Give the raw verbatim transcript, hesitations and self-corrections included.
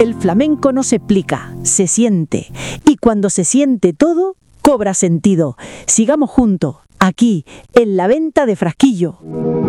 El flamenco no se explica, se siente. Y cuando se siente todo, cobra sentido. Sigamos juntos, aquí, en la venta de Frasquillo.